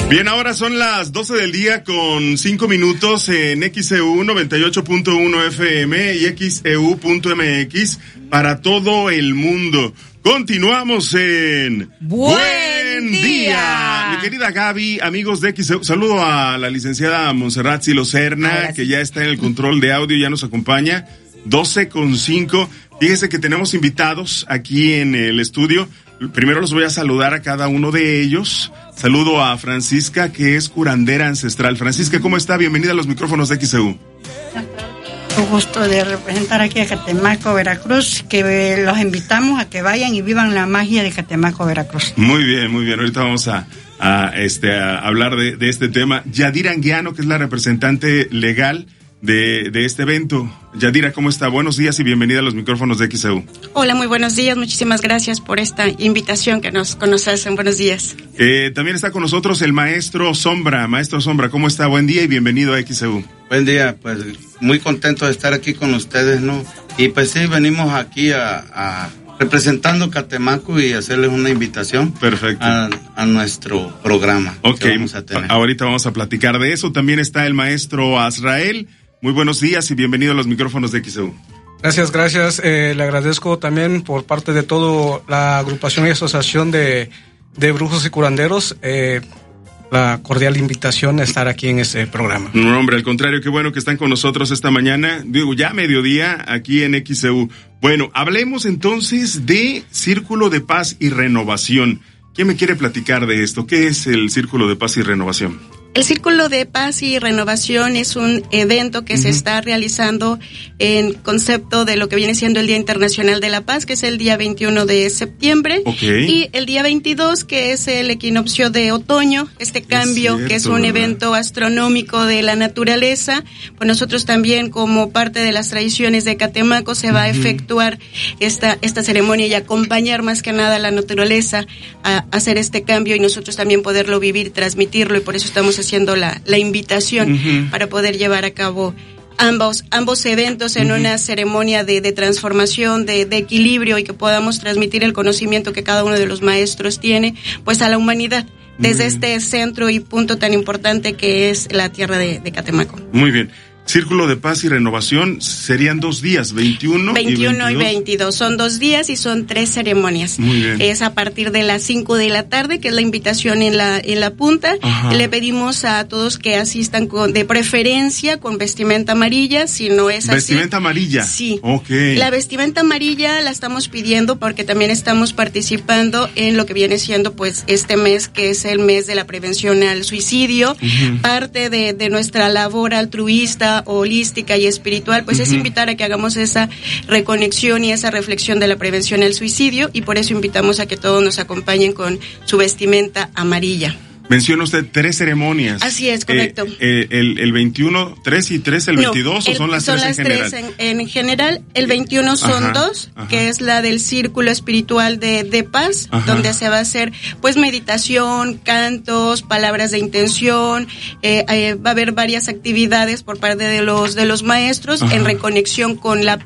Bien, ahora son las 12 del día con 5 minutos en XEU 98.1 FM y XEU.mx para todo el mundo. Continuamos en Buen Día. Mi querida Gaby, amigos de XEU, saludo a la licenciada Montserrat Silo Serna, que ya está en el control de audio, ya nos acompaña. 12:05. Fíjese que tenemos invitados aquí en el estudio. Primero los voy a saludar a cada uno de ellos. Saludo a Francisca, que es curandera ancestral. Francisca, ¿cómo está? Bienvenida a los micrófonos de XEU. Un gusto de representar aquí a Catemaco, Veracruz, que los invitamos a que vayan y vivan la magia de Catemaco, Veracruz. Muy bien, muy bien. Ahorita vamos a hablar de este tema. Yadira Anguiano, que es la representante legal de este evento. Yadira, ¿cómo está? Buenos días y bienvenida a los micrófonos de XEU. Hola, muy buenos días. Muchísimas gracias por esta invitación que nos hacen. Buenos días. También está con nosotros el maestro Sombra. Maestro Sombra, ¿cómo está? Buen día y bienvenido a XEU. Buen día, pues muy contento de estar aquí con ustedes, ¿no? Y pues sí, venimos aquí a representando Catemaco y hacerles una invitación. Perfecto. A nuestro programa. Ok, que vamos a tener. Ahorita vamos a platicar de eso. También está el maestro Azrael. Muy buenos días y bienvenido a los micrófonos de XEU. Gracias. Le agradezco también por parte de toda la agrupación y asociación de brujos y curanderos la cordial invitación a estar aquí en este programa. No, hombre, al contrario, qué bueno que están con nosotros esta mañana, digo, ya mediodía aquí en XEU. Bueno, hablemos entonces de Círculo de Paz y Renovación. ¿Quién me quiere platicar de esto? ¿Qué es el Círculo de Paz y Renovación? El Círculo de Paz y Renovación es un evento que se está realizando en concepto de lo que viene siendo el Día Internacional de la Paz, que es el día 21 de septiembre. Y el día 22, que es el equinoccio de otoño, este cambio, que es un evento astronómico de la naturaleza. Pues nosotros también, como parte de las tradiciones de Catemaco, se va a efectuar esta ceremonia y acompañar más que nada a la naturaleza a hacer este cambio y nosotros también poderlo vivir, transmitirlo, y por eso estamos haciendo la invitación para poder llevar a cabo ambos eventos en una ceremonia de transformación, de equilibrio, y que podamos transmitir el conocimiento que cada uno de los maestros tiene pues a la humanidad desde este centro y punto tan importante que es la tierra de Catemaco. Muy bien. Círculo de Paz y Renovación serían 2 días, 21 y 22. Son 2 días y son 3 ceremonias. Muy bien. Es a partir de las 5 de la tarde, que es la invitación en la punta. Le pedimos a todos que asistan de preferencia con vestimenta amarilla, si no es así. ¿Vestimenta amarilla? Sí. Okay. La vestimenta amarilla la estamos pidiendo porque también estamos participando en lo que viene siendo pues este mes, que es el mes de la prevención al suicidio. Parte de nuestra labor altruista, holística y espiritual, pues es invitar a que hagamos esa reconexión y esa reflexión de la prevención al suicidio, y por eso invitamos a que todos nos acompañen con su vestimenta amarilla. Menciona usted 3 ceremonias. Así es, correcto. El 21, 3 y 3, el 22, ¿o son las 3 en general? Son las 3 en general. El 21 son 2, que es la del Círculo Espiritual de Paz, donde se va a hacer pues meditación, cantos, palabras de intención, va a haber varias actividades por parte de los maestros en reconexión con la